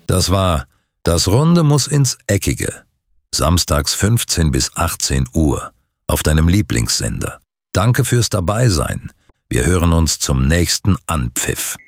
Das war Das Runde muss ins Eckige. Samstags 15 bis 18 Uhr auf deinem Lieblingssender. Danke fürs Dabeisein. Wir hören uns zum nächsten Anpfiff.